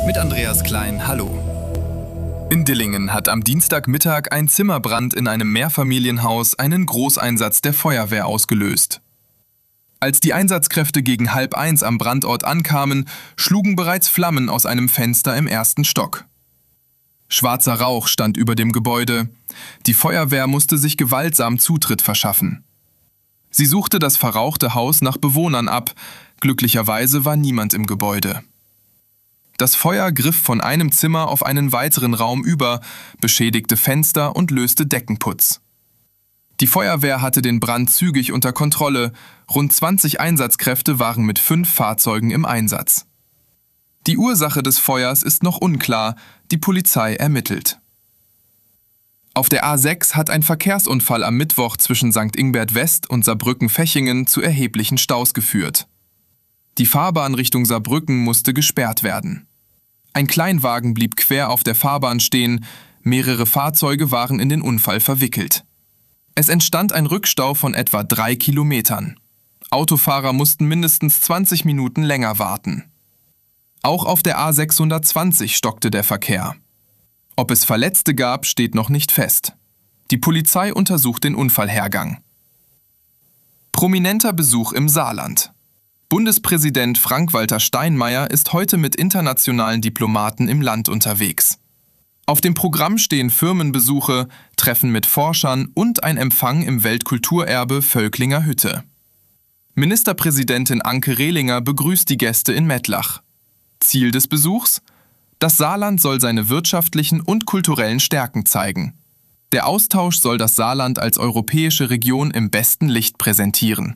Mit Andreas Klein, hallo. In Dillingen hat am Dienstagmittag ein Zimmerbrand in einem Mehrfamilienhaus einen Großeinsatz der Feuerwehr ausgelöst. Als die Einsatzkräfte gegen 12:30 am Brandort ankamen, schlugen bereits Flammen aus einem Fenster im ersten Stock. Schwarzer Rauch stand über dem Gebäude. Die Feuerwehr musste sich gewaltsam Zutritt verschaffen. Sie suchte das verrauchte Haus nach Bewohnern ab. Glücklicherweise war niemand im Gebäude. Das Feuer griff von einem Zimmer auf einen weiteren Raum über, beschädigte Fenster und löste Deckenputz. Die Feuerwehr hatte den Brand zügig unter Kontrolle. Rund 20 Einsatzkräfte waren mit 5 Fahrzeugen im Einsatz. Die Ursache des Feuers ist noch unklar, die Polizei ermittelt. Auf der A6 hat ein Verkehrsunfall am Mittwoch zwischen St. Ingbert West und Saarbrücken-Fechingen zu erheblichen Staus geführt. Die Fahrbahn Richtung Saarbrücken musste gesperrt werden. Ein Kleinwagen blieb quer auf der Fahrbahn stehen, mehrere Fahrzeuge waren in den Unfall verwickelt. Es entstand ein Rückstau von etwa 3 Kilometern. Autofahrer mussten mindestens 20 Minuten länger warten. Auch auf der A620 stockte der Verkehr. Ob es Verletzte gab, steht noch nicht fest. Die Polizei untersucht den Unfallhergang. Prominenter Besuch im Saarland. Bundespräsident Frank-Walter Steinmeier ist heute mit internationalen Diplomaten im Land unterwegs. Auf dem Programm stehen Firmenbesuche, Treffen mit Forschern und ein Empfang im Weltkulturerbe Völklinger Hütte. Ministerpräsidentin Anke Rehlinger begrüßt die Gäste in Mettlach. Ziel des Besuchs? Das Saarland soll seine wirtschaftlichen und kulturellen Stärken zeigen. Der Austausch soll das Saarland als europäische Region im besten Licht präsentieren.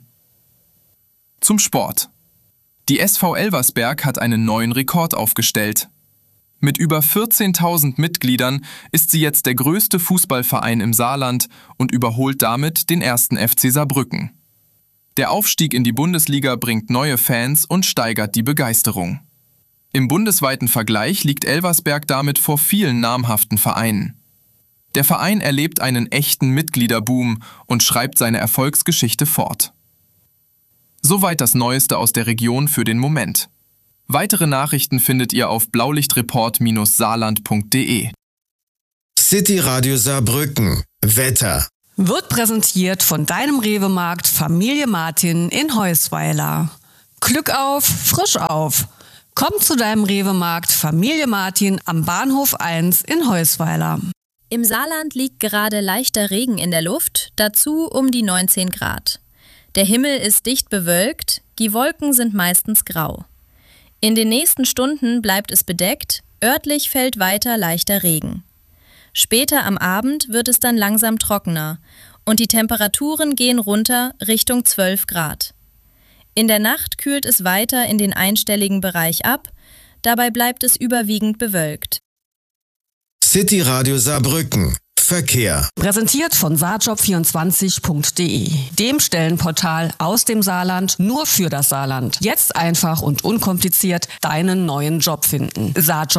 Zum Sport. Die SV Elversberg hat einen neuen Rekord aufgestellt. Mit über 14.000 Mitgliedern ist sie jetzt der größte Fußballverein im Saarland und überholt damit den 1. FC Saarbrücken. Der Aufstieg in die Bundesliga bringt neue Fans und steigert die Begeisterung. Im bundesweiten Vergleich liegt Elversberg damit vor vielen namhaften Vereinen. Der Verein erlebt einen echten Mitgliederboom und schreibt seine Erfolgsgeschichte fort. Soweit das Neueste aus der Region für den Moment. Weitere Nachrichten findet ihr auf blaulichtreport-saarland.de. City Radio Saarbrücken. Wetter. Wird präsentiert von deinem Rewe-Markt Familie Martin in Heusweiler. Glück auf, frisch auf. Komm zu deinem Rewe-Markt Familie Martin am Bahnhof 1 in Heusweiler. Im Saarland liegt gerade leichter Regen in der Luft, dazu um die 19 Grad. Der Himmel ist dicht bewölkt, die Wolken sind meistens grau. In den nächsten Stunden bleibt es bedeckt, örtlich fällt weiter leichter Regen. Später am Abend wird es dann langsam trockener und die Temperaturen gehen runter Richtung 12 Grad. In der Nacht kühlt es weiter in den einstelligen Bereich ab, dabei bleibt es überwiegend bewölkt. City Radio Saarbrücken. Verkehr. Präsentiert von saarjob24.de, dem Stellenportal aus dem Saarland nur für das Saarland. Jetzt einfach und unkompliziert deinen neuen Job finden.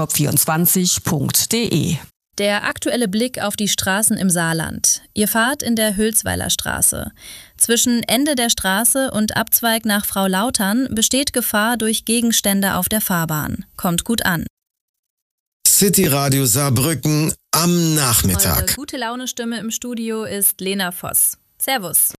saarjob24.de. Der aktuelle Blick auf die Straßen im Saarland. Ihr fahrt in der Hülsweiler Straße. Zwischen Ende der Straße und Abzweig nach Frau Lautern besteht Gefahr durch Gegenstände auf der Fahrbahn. Kommt gut an. City Radio Saarbrücken am Nachmittag. Unsere gute Laune Stimme im Studio ist Lena Voss. Servus.